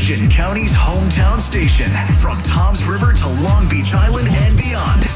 Ocean County's hometown station. From Toms River to Long Beach Island and beyond.